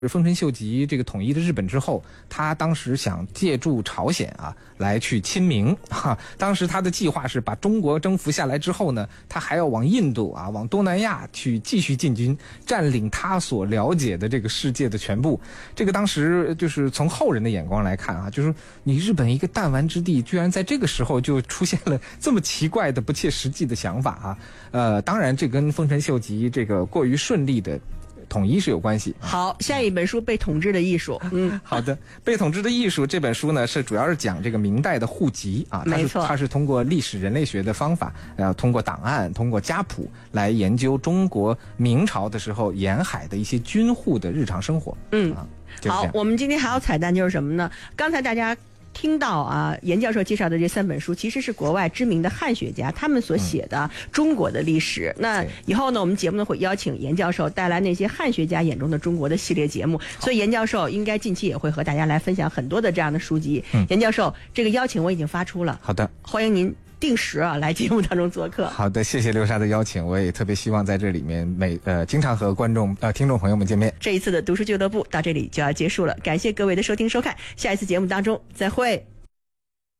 丰臣秀吉这个统一的日本之后，他当时想借助朝鲜来去亲明当时他的计划是把中国征服下来之后呢，他还要往印度往东南亚去继续进军，占领他所了解的这个世界的全部。这个当时就是从后人的眼光来看就是你日本一个弹丸之地，居然在这个时候就出现了这么奇怪的不切实际的想法当然这跟丰臣秀吉这个过于顺利的统一是有关系。 好，下一本书《被统治的艺术》。 好的，《被统治的艺术》这本书呢，主要是讲这个明代的户籍没错， 它是通过历史人类学的方法，通过档案，通过家谱来研究中国明朝的时候沿海的一些军户的日常生活。 好，我们今天还有彩蛋，就是什么呢？刚才大家听到严教授介绍的这3本书，其实是国外知名的汉学家他们所写的中国的历史。那以后呢，我们节目呢会邀请严教授带来那些汉学家眼中的中国的系列节目，所以严教授应该近期也会和大家来分享很多的这样的书籍。严教授，这个邀请我已经发出了。 好的， 欢迎您定时来节目当中做客。 好的，谢谢刘莎的邀请，我也特别希望在这里面经常和听众朋友们见面。 这一次的读书俱乐部到这里就要结束了，感谢各位的收听收看，下一次节目当中再会。